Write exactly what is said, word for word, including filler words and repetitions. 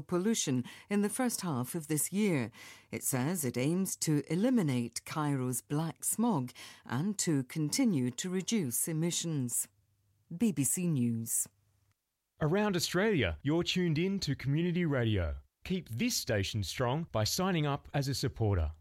pollution in the first half of this year. It says it aims to eliminate Cairo's black smog and to continue to reduce emissions. B B C News. Around Australia, you're tuned in to Community Radio. Keep this station strong by signing up as a supporter.